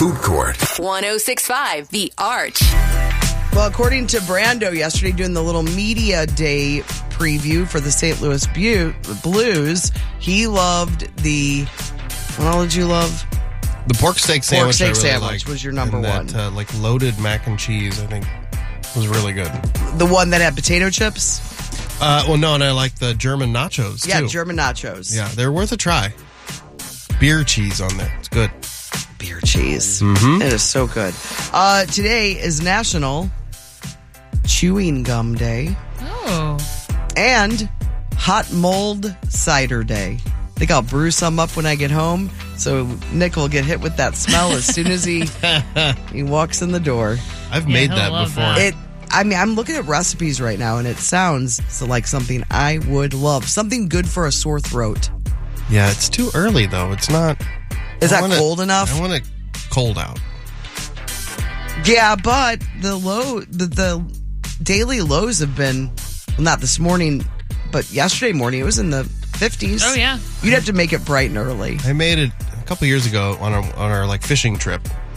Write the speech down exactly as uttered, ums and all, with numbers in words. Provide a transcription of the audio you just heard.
Food Court. one oh six point five The Arch. Well, according to Brando yesterday, doing the little media day preview for the Saint Louis Bu- Blues, he loved the. What all did you love? The pork steak sandwich. Pork steak I really sandwich liked. was your number and one. That, uh, like loaded mac and cheese, I think, was really good. The one that had potato chips? Uh, well, no, and I like the German nachos, Yeah, too. German nachos. Yeah, they're worth a try. Beer cheese on there. It's good. Beer cheese. Mm-hmm. It is so good. Uh, today is National Chewing Gum Day. Oh. And Hot Mold Cider Day. I think I'll brew some up when I get home, so Nick will get hit with that smell as soon as he he walks in the door. I've Yeah, made he'll that love before. that. It. I mean, I'm looking at recipes right now, and it sounds so like something I would love. Something good for a sore throat. Yeah, it's too early, though. It's not... Is I that wanna- cold enough? I want it cold out. Yeah, but the low, the, the daily lows have been, well, not this morning, but yesterday morning, it was in the fifties. Oh, yeah. You'd have to make it bright and early. I made it a couple years ago on our, on our like fishing trip.